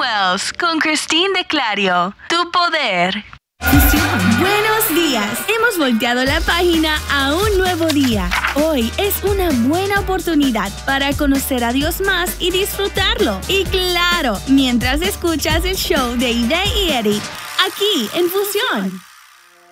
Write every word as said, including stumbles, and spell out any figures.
Wells con Christine de Clario. Tu poder. Buenos días. Hemos volteado la página a un nuevo día. Hoy es una buena oportunidad para conocer a Dios más y disfrutarlo. Y claro, mientras escuchas el show de Ide y Eric, aquí en Fusión.